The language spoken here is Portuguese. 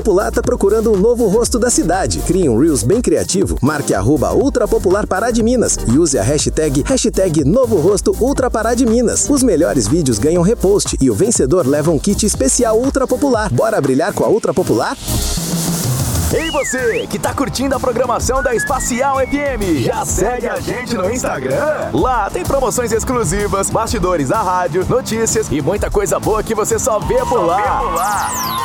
Popular tá procurando um novo rosto da cidade. Crie um Reels bem criativo, marque @Ultrapopular Pará de Minas e use a hashtag Novo Rosto Ultra Pará de Minas. Os melhores vídeos ganham repost e o vencedor leva um kit especial Ultra Popular. Bora brilhar com a Ultra Popular? Ei você, que tá curtindo a programação da Espacial FM, já segue a gente no Instagram? Lá tem promoções exclusivas, bastidores da rádio, notícias e muita coisa boa que você só vê por lá.